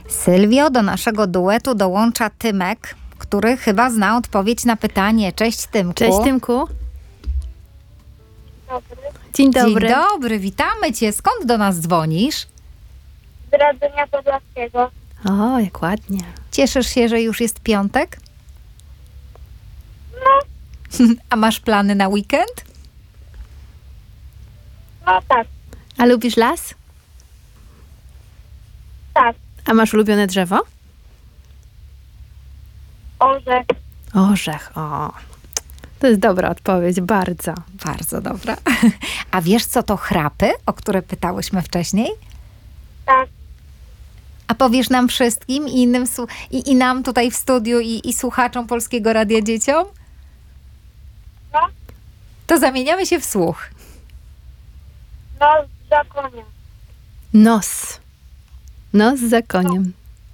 Sylwio, do naszego duetu dołącza Tymek, który chyba zna odpowiedź na pytanie. Cześć, Tymku. Cześć, Tymku. Dobry. Dzień dobry. Dzień dobry, witamy Cię. Skąd do nas dzwonisz? Z Radzenia Podlaskiego. O, jak ładnie. Cieszysz się, że już jest piątek? No, A masz plany na weekend? no tak, A lubisz las? tak. A masz ulubione drzewo? Orzech. Orzech, o. To jest dobra odpowiedź, bardzo. Bardzo dobra. A wiesz, co to chrapy, o które pytałyśmy wcześniej? Tak. A powiesz nam wszystkim i innym i nam tutaj w studiu i słuchaczom Polskiego Radia Dzieciom? No, To zamieniamy się w słuch. no za konia. Nos. Nos za koniem.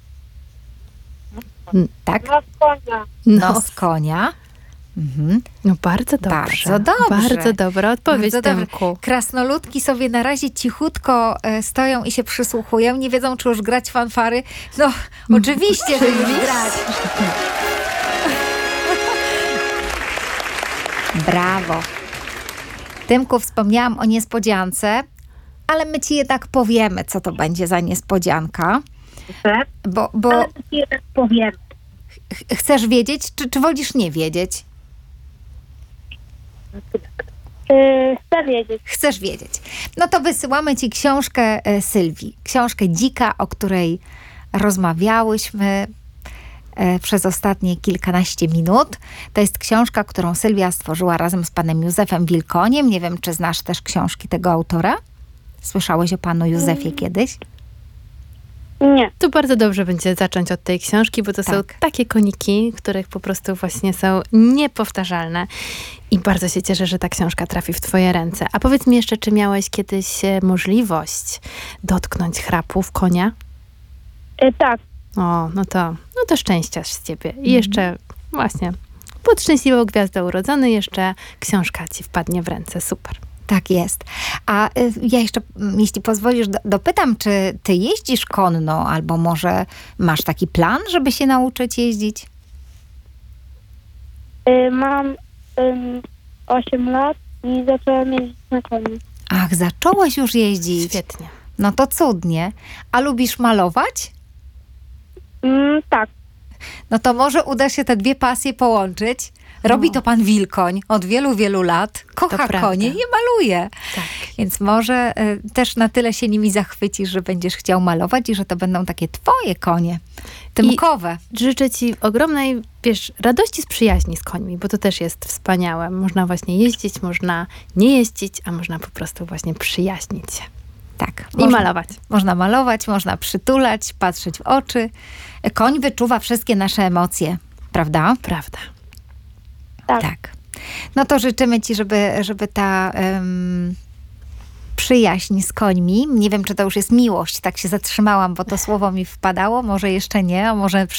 Tak? No z konia. Nos konia. Mhm. No bardzo dobrze. Bardzo dobrze. Bardzo dobra odpowiedź, Bardzo dobrze. Tymku. Krasnoludki sobie na razie cichutko stoją i się przysłuchują. Nie wiedzą, czy już grać fanfary. No, oczywiście, że już grać. Brawo. Tymku, wspomniałam o niespodziance, ale my ci jednak powiemy, co to będzie za niespodzianka. Bo Ale ci tak powiem. chcesz wiedzieć, czy wolisz nie wiedzieć? Chcę wiedzieć. Chcesz wiedzieć. No to wysyłamy ci książkę Sylwii. Książkę Dzika, o której rozmawiałyśmy przez ostatnie kilkanaście minut. To jest książka, którą Sylwia stworzyła razem z panem Józefem Wilkoniem. Nie wiem, czy znasz też książki tego autora? Słyszałeś o panu Józefie kiedyś? Nie. To bardzo dobrze będzie zacząć od tej książki, bo to są Tak. takie koniki, których po prostu właśnie są niepowtarzalne. I bardzo się cieszę, że ta książka trafi w twoje ręce. A powiedz mi jeszcze, czy miałeś kiedyś możliwość dotknąć chrapów konia? Tak. O, no to szczęściarz z ciebie. I jeszcze właśnie pod szczęśliwą gwiazdą urodzony, jeszcze książka ci wpadnie w ręce. Super. Tak jest. A ja jeszcze, jeśli pozwolisz, dopytam, czy ty jeździsz konno, albo może masz taki plan, żeby się nauczyć jeździć? Mam 8 lat i zacząłem jeździć na koniu. Ach, zacząłeś już jeździć. Świetnie. No to cudnie. A lubisz malować? Tak. No to może uda się te dwie pasje połączyć. Robi to pan Wilkoń od wielu, wielu lat. Kocha prawda. konie i maluje. Tak. Więc może też na tyle się nimi zachwycisz, że będziesz chciał malować i że to będą takie twoje konie. Tymkowe. Życzę ci ogromnej, radości z przyjaźni z końmi, bo to też jest wspaniałe. Można właśnie jeździć, można nie jeździć, a można po prostu właśnie przyjaźnić się. Tak. I malować. Można malować, można przytulać, patrzeć w oczy. Koń wyczuwa wszystkie nasze emocje, prawda? Prawda. Tak. No to życzymy ci, żeby ta przyjaźń z końmi, nie wiem, czy to już jest miłość, tak się zatrzymałam, bo to słowo mi wpadało, może jeszcze nie, a może